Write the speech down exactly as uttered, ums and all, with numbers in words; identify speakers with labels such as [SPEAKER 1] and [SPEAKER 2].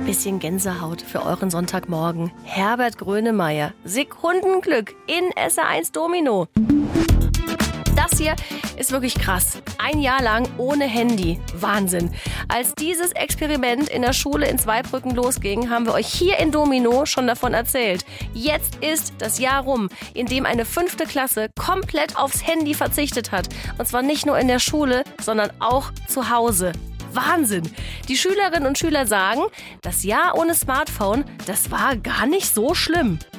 [SPEAKER 1] Bisschen Gänsehaut für euren Sonntagmorgen. Herbert Grönemeyer, Sekundenglück in S R eins Domino. Das hier ist wirklich krass. Ein Jahr lang ohne Handy. Wahnsinn. Als dieses Experiment in der Schule in Zweibrücken losging, haben wir euch hier in Domino schon davon erzählt. Jetzt ist das Jahr rum, in dem eine fünfte Klasse komplett aufs Handy verzichtet hat. Und zwar nicht nur in der Schule, sondern auch zu Hause. Wahnsinn! Die Schülerinnen und Schüler sagen, das Jahr ohne Smartphone, das war gar nicht so schlimm.